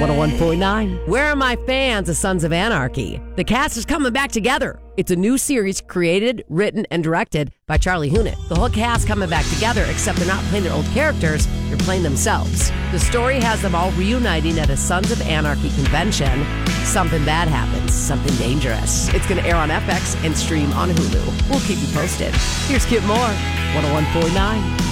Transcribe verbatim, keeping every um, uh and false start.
one oh one point nine. Where are my fans of Sons of Anarchy? The cast is coming back together. It's a new series created, written, and directed by Charlie Hunnam. The whole cast coming back together, except they're not playing their old characters, they're playing themselves. The story has them all reuniting at a Sons of Anarchy convention. Something bad happens, something dangerous. It's going to air on F X and stream on Hulu. We'll keep you posted. Here's Kip Moore, one oh one point nine.